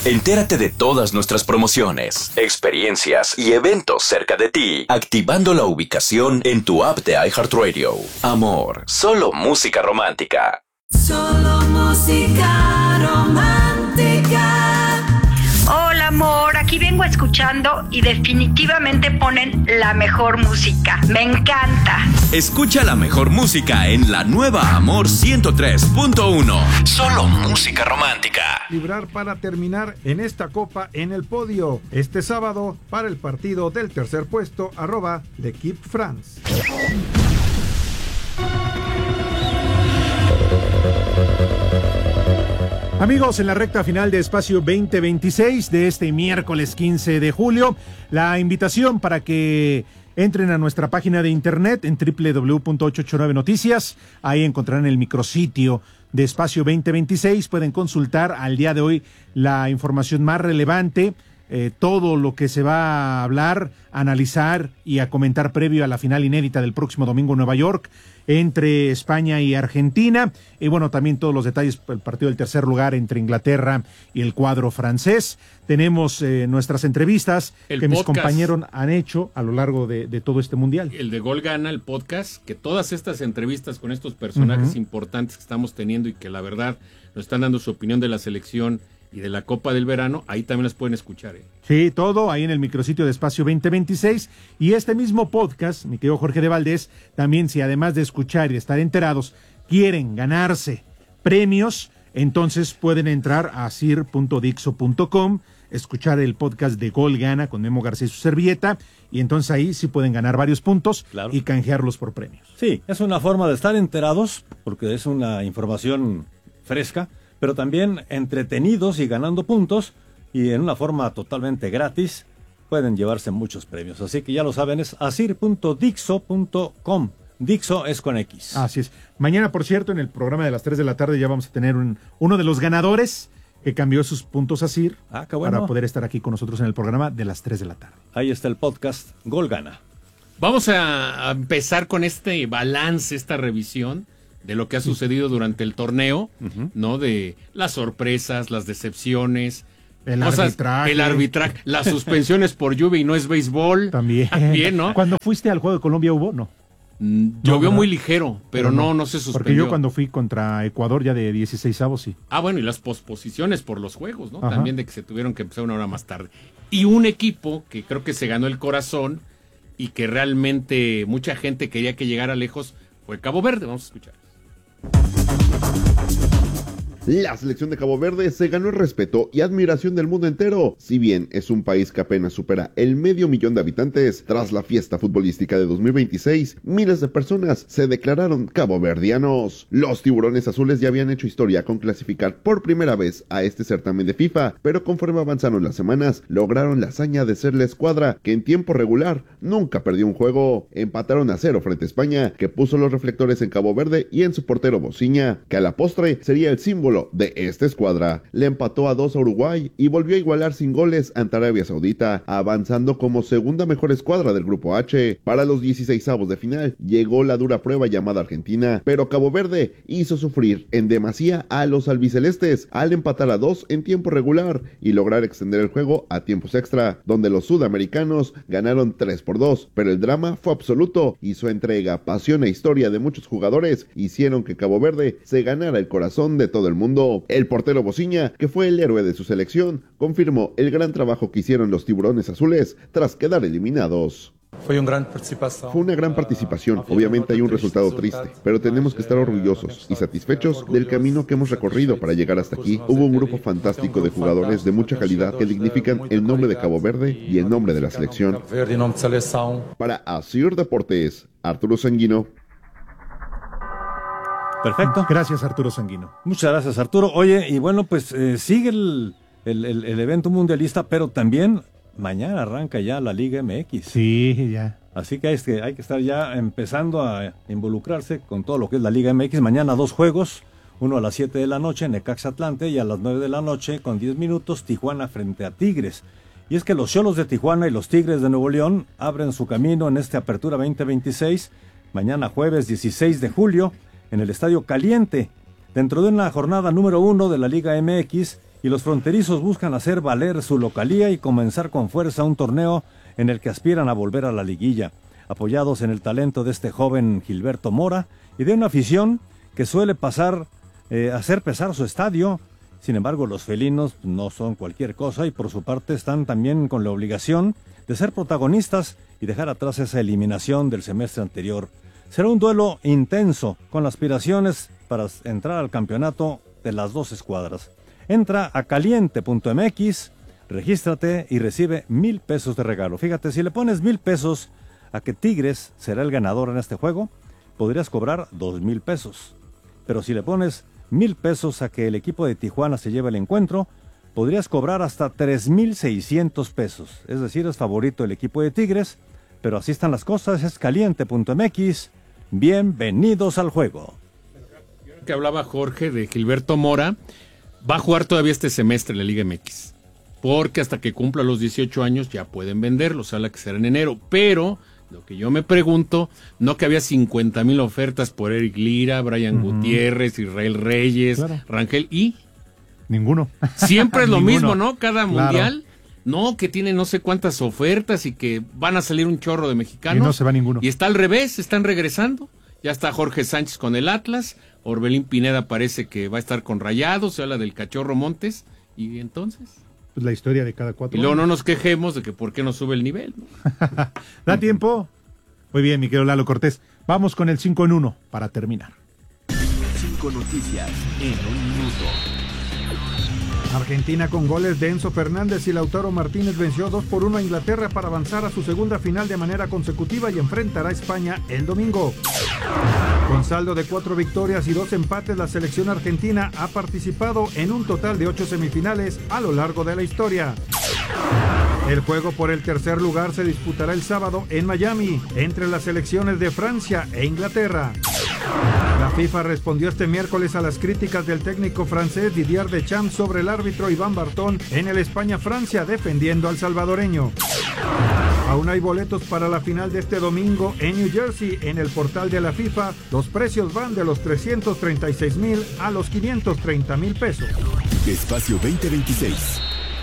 Entérate de todas nuestras promociones, experiencias y eventos cerca de ti, activando la ubicación en tu app de iHeartRadio. Amor, solo música romántica. Solo música romántica. Hola amor, aquí vengo escuchando y definitivamente ponen la mejor música. Me encanta. Escucha la mejor música en la nueva Amor 103.1. Solo música romántica. Librar para terminar en esta copa en el podio este sábado para el partido del tercer puesto @L'Équipe France. Amigos, en la recta final de Espacio 2026 de este miércoles 15 de julio, la invitación para que entren a nuestra página de internet en www.889noticias. Ahí encontrarán el micrositio de Espacio 2026. Pueden consultar al día de hoy la información más relevante, todo lo que se va a hablar, analizar y a comentar previo a la final inédita del próximo domingo en Nueva York entre España y Argentina, y bueno, también todos los detalles del partido del tercer lugar entre Inglaterra y el cuadro francés. Tenemos nuestras entrevistas que mis compañeros han hecho a lo largo de todo este mundial. El de Gol Gana, el podcast, que todas estas entrevistas con estos personajes importantes que estamos teniendo y que la verdad nos están dando su opinión de la selección y de la Copa del Verano, ahí también las pueden escuchar. Sí, todo ahí en el micrositio de Espacio 2026. Y este mismo podcast, mi querido Jorge de Valdés, también si además de escuchar y de estar enterados, quieren ganarse premios, entonces pueden entrar a sir.dixo.com, escuchar el podcast de Gol Gana con Memo García y su servilleta, y entonces ahí sí pueden ganar varios puntos, claro, y canjearlos por premios. Sí, es una forma de estar enterados, porque es una información fresca, pero también entretenidos y ganando puntos, y en una forma totalmente gratis pueden llevarse muchos premios. Así que ya lo saben, es asir.dixo.com. Dixo es con X. Así es. Mañana, por cierto, en el programa de las 3 de la tarde ya vamos a tener uno de los ganadores que cambió sus puntos a Sir para poder estar aquí con nosotros en el programa de las 3 de la tarde. Ahí está el podcast Gol Gana. Vamos a empezar con este balance, esta revisión de lo que ha sucedido durante el torneo, ¿no? De las sorpresas, las decepciones, el arbitraje, las suspensiones por lluvia y no es béisbol. También, ¿no? Cuando fuiste al Juego de Colombia hubo, ¿no? Llovió muy ligero, pero no se suspendió. Porque yo cuando fui contra Ecuador ya de 16avos, sí. Ah, bueno, y las posposiciones por los juegos, ¿no? Ajá. También de que se tuvieron que empezar una hora más tarde. Y un equipo que creo que se ganó el corazón y que realmente mucha gente quería que llegara lejos fue Cabo Verde. Vamos a escuchar. La selección de Cabo Verde se ganó el respeto y admiración del mundo entero, si bien es un país que apenas supera el 500,000 de habitantes. Tras la fiesta futbolística de 2026, miles de personas se declararon caboverdianos. Los tiburones azules ya habían hecho historia con clasificar por primera vez a este certamen de FIFA, pero conforme avanzaron las semanas, lograron la hazaña de ser la escuadra que en tiempo regular nunca perdió un juego. Empataron a 0 frente a España, que puso los reflectores en Cabo Verde y en su portero Bociña, que a la postre sería el símbolo de esta escuadra. Le empató a 2 a Uruguay y volvió a igualar sin goles ante Arabia Saudita, avanzando como segunda mejor escuadra del grupo H. Para los 16avos de final llegó la dura prueba llamada Argentina, pero Cabo Verde hizo sufrir en demasía a los albicelestes al empatar a 2 en tiempo regular y lograr extender el juego a tiempos extra, donde los sudamericanos ganaron 3-2, pero el drama fue absoluto y su entrega, pasión e historia de muchos jugadores hicieron que Cabo Verde se ganara el corazón de todo el mundo. El portero Bociña, que fue el héroe de su selección, confirmó el gran trabajo que hicieron los tiburones azules tras quedar eliminados. Fue una gran participación, obviamente hay un resultado triste, pero tenemos que estar orgullosos y satisfechos del camino que hemos recorrido para llegar hasta aquí. Hubo un grupo fantástico de jugadores de mucha calidad que dignifican el nombre de Cabo Verde y el nombre de la selección. Para Asir Deportes, Arturo Sanguino. Perfecto. Gracias, Arturo Sanguino. Muchas gracias, Arturo. Oye, y bueno, pues sigue el evento mundialista, pero también mañana arranca ya la Liga MX. Sí, ya. Así que hay que estar ya empezando a involucrarse con todo lo que es la Liga MX. Mañana 2 juegos, uno a las 7 de la noche, Necaxa Atlante, y a las 9 de la noche, con 10 minutos, Tijuana frente a Tigres. Y es que los Xolos de Tijuana y los Tigres de Nuevo León abren su camino en esta Apertura 2026, mañana jueves 16 de julio, en el Estadio Caliente, dentro de una jornada número 1 de la Liga MX, y los fronterizos buscan hacer valer su localía y comenzar con fuerza un torneo en el que aspiran a volver a la liguilla, apoyados en el talento de este joven Gilberto Mora y de una afición que suele hacer pesar su estadio. Sin embargo, los felinos no son cualquier cosa y por su parte están también con la obligación de ser protagonistas y dejar atrás esa eliminación del semestre anterior. Será un duelo intenso con aspiraciones para entrar al campeonato de las dos escuadras. Entra a caliente.mx, regístrate y recibe 1,000 pesos de regalo. Fíjate, si le pones 1,000 pesos a que Tigres será el ganador en este juego, podrías cobrar 2,000 pesos. Pero si le pones 1,000 pesos a que el equipo de Tijuana se lleve el encuentro, podrías cobrar hasta 3,600 pesos. Es decir, es favorito el equipo de Tigres, pero así están las cosas. Es caliente.mx. Bienvenidos al juego. Que hablaba Jorge de Gilberto Mora, va a jugar todavía este semestre en la Liga MX, porque hasta que cumpla los 18 años ya pueden venderlo, o sea, la que será en enero, pero lo que yo me pregunto, no que había 50,000 ofertas por Eric Lira, Brian Gutiérrez, Israel Reyes, claro. Rangel, y ninguno. Siempre es lo mismo, ¿no? Cada mundial, no, que tiene no sé cuántas ofertas y que van a salir un chorro de mexicanos. Y no se va ninguno. Y está al revés, están regresando. Ya está Jorge Sánchez con el Atlas, Orbelín Pineda parece que va a estar con Rayados, se habla del Cachorro Montes, y entonces... Pues la historia de cada 4 años. Y luego años. no nos quejemos de que por qué no sube el nivel, ¿no? ¿Da tiempo? Muy bien, mi querido Lalo Cortés. Vamos con el 5 en 1 para terminar. 5 noticias en 1 minuto. Argentina con goles de Enzo Fernández y Lautaro Martínez venció 2-1 a Inglaterra para avanzar a su segunda final de manera consecutiva y enfrentará a España el domingo. Con saldo de 4 victorias y 2 empates, la selección argentina ha participado en un total de 8 semifinales a lo largo de la historia. El juego por el tercer lugar se disputará el sábado en Miami, entre las selecciones de Francia e Inglaterra. La FIFA respondió este miércoles a las críticas del técnico francés Didier Deschamps sobre el árbitro Iván Bartón en el España-Francia, defendiendo al salvadoreño. Aún hay boletos para la final de este domingo en New Jersey. En el portal de la FIFA, los precios van de los 336,000 a los 530,000 pesos. Espacio 2026.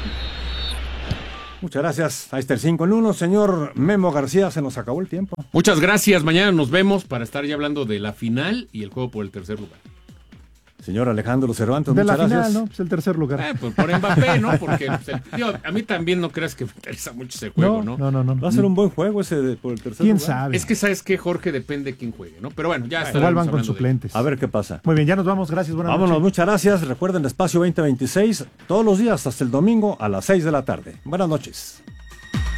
Muchas gracias. Ahí está el 5 en 1. Señor Memo García, se nos acabó el tiempo. Muchas gracias. Mañana nos vemos para estar ya hablando de la final y el juego por el tercer lugar. Señor Alejandro Cervantes, de muchas la gracias. final, ¿no? Pues el tercer lugar. Pues por Mbappé, ¿no? Porque a mí también no creas que me interesa mucho ese juego, ¿no? No. Va a ser un buen juego ese por el tercer ¿Quién lugar. sabe? Es que sabes que Jorge depende de quién juegue, ¿no? Pero bueno, ya está. Igual van con suplentes. A ver qué pasa. Muy bien, ya nos vamos. Gracias, buenas Vámonos, noches. muchas gracias. Recuerden, Espacio 2026, todos los días hasta el domingo a las 6 de la tarde. Buenas noches.